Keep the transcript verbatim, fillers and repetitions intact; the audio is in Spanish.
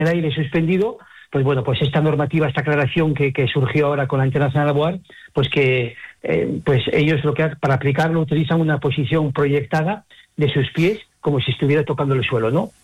el aire suspendido, pues bueno, pues esta normativa, esta aclaración que, que surgió ahora con la International Laboral, pues que eh, pues ellos lo que hacen, para aplicarlo utilizan una posición proyectada de sus pies como si estuviera tocando el suelo, ¿no?